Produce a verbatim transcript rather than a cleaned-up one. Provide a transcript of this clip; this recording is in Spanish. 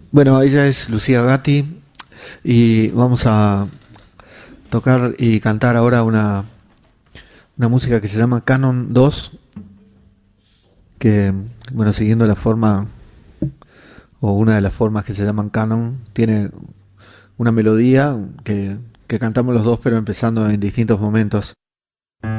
Bueno, ella es Lucía Gatti y vamos a tocar y cantar ahora una, una música que se llama Canon dos, que, bueno, siguiendo la forma o una de las formas que se llaman canon, tiene una melodía que, que cantamos los dos pero empezando en distintos momentos.